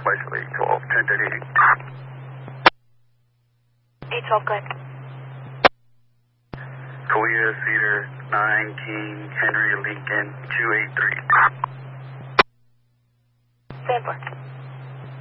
Bicycle 812, 1038. 812, good. Kalia, Cedar, 9, King, Henry, Lincoln, 283. Stand by.